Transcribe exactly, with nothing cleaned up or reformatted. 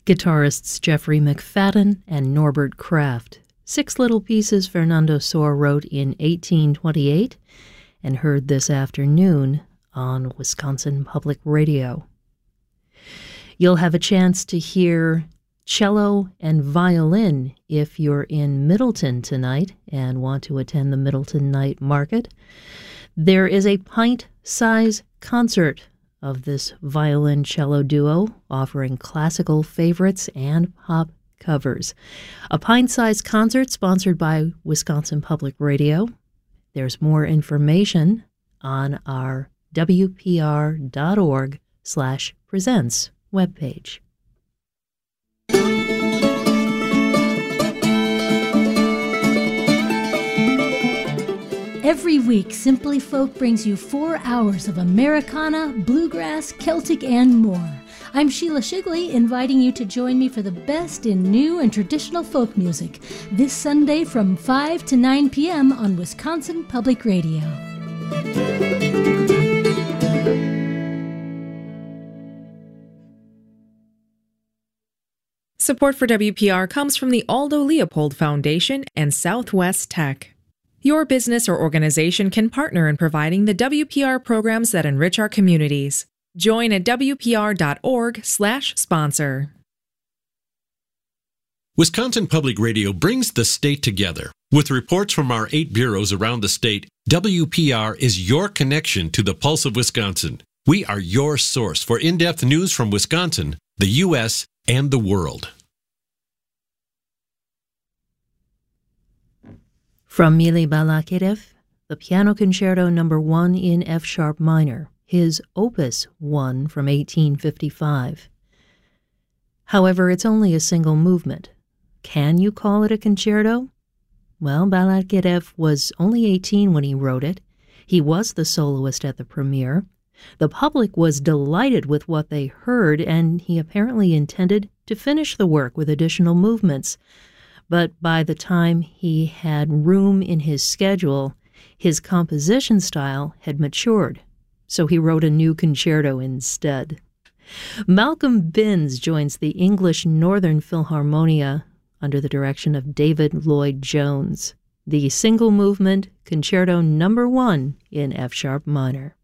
Guitarists Jeffrey McFadden and Norbert Kraft. Six little pieces Fernando Sor wrote in eighteen twenty-eight and heard this afternoon on Wisconsin Public Radio. You'll have a chance to hear cello and violin if you're in Middleton tonight and want to attend the Middleton Night Market. There is a pint-size concert of this violin-cello duo offering classical favorites and pop covers. A pint-sized concert sponsored by Wisconsin Public Radio. There's more information on our W P R dot org slash presents webpage. Every week, Simply Folk brings you four hours of Americana, bluegrass, Celtic, and more. I'm Sheila Shigley, inviting you to join me for the best in new and traditional folk music this Sunday from five to nine p.m. on Wisconsin Public Radio. Support for W P R comes from the Aldo Leopold Foundation and Southwest Tech. Your business or organization can partner in providing the W P R programs that enrich our communities. Join at W P R dot org slash sponsor. Wisconsin Public Radio brings the state together. With reports from our eight bureaus around the state, W P R is your connection to the pulse of Wisconsin. We are your source for in-depth news from Wisconsin, the U S, and the world. From Mily Balakirev, the Piano Concerto Number One in F-sharp minor, his Opus One from eighteen fifty-five. However, it's only a single movement. Can you call it a concerto? Well, Balakirev was only eighteen when he wrote it. He was the soloist at the premiere. The public was delighted with what they heard, and he apparently intended to finish the work with additional movements. But by the time he had room in his schedule, his composition style had matured, so he wrote a new concerto instead. Malcolm Binns joins the English Northern Philharmonia under the direction of David Lloyd-Jones, the single movement Concerto Number One in F-sharp minor.